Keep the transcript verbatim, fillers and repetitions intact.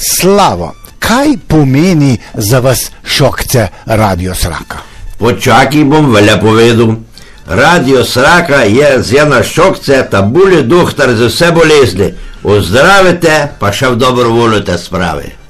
Slavo, kaj pomeni za vas šokce Radio Sraka? Počakaj, bom velja povedal. Radio Sraka je z ena šokce, ta bolje doktor za vse bolezni. Ozdravite, pa še v dobro voljo te spravi.